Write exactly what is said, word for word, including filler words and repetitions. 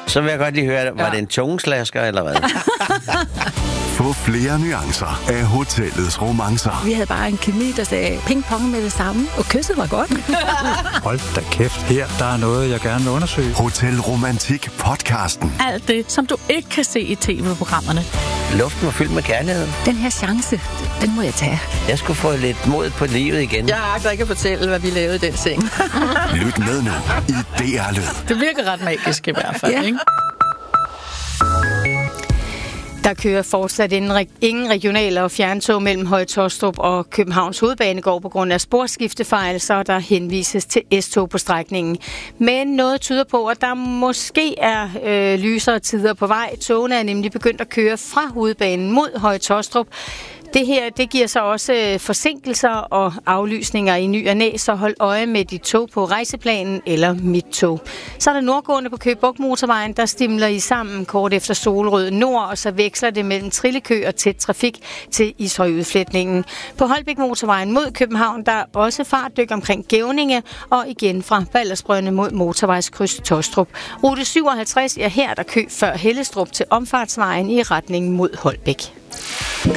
Så vil jeg godt lige høre, var ja. det en tungeslasker eller hvad? Få flere nuancer af hotellets romancer. Vi havde bare en kemi, der sagde ping-pong med det samme, og kysset var godt. Hold da kæft, her der er noget, jeg gerne vil undersøge. Hotel Romantik podcasten. Alt det, som du ikke kan se i tv-programmerne. Luften var fyldt med kærlighed. Den her chance, den må jeg tage. Jeg skulle få lidt mod på livet igen. Jeg agter ikke at fortælle, hvad vi lavede i den seng. Lyt med nu i D R-lyd. Det virker ret magisk i hvert fald, ja. Ikke? Der kører fortsat ingen regionale og fjerntog mellem Høje Taastrup og Københavns Hovedbanegård på grund af sporskiftefejl, så der henvises til S-tog på strækningen. Men noget tyder på, at der måske er øh, lysere tider på vej. Togene er nemlig begyndt at køre fra hovedbanen mod Høje Taastrup. Det her, det giver så også forsinkelser og aflysninger i ny og næ, så hold øje med dit tog på rejseplanen eller mit tog. Så er der nordgående på Køge Bugt Motorvejen, der stimler I sammen kort efter Solrød Nord, og så veksler det mellem trillekø og tæt trafik til Ishøj-udfletningen. På Holbæk Motorvejen mod København, der er også fartdyk omkring Gævninge, og igen fra Baldersbrønde mod motorvejskryds Taastrup. Rute syvoghalvtreds er her, der kø før Hellestrup til omfartsvejen i retning mod Holbæk.